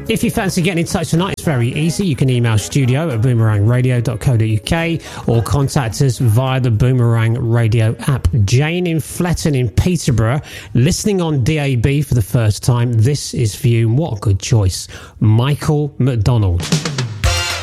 If you fancy getting in touch tonight, it's very easy. You can email studio@boomerangradio.co.uk or contact us via the Boomerang Radio app. Jane in Fletton in Peterborough, listening on DAB for the first time. This is for you. What a good choice. Michael McDonald.